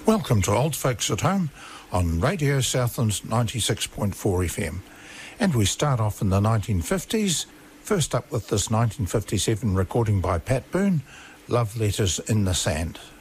Welcome to Old Folks at Home on Radio Southland's 96.4 FM. And we start off in the 1950s, first up with this 1957 recording by Pat Boone, Love Letters in the Sand.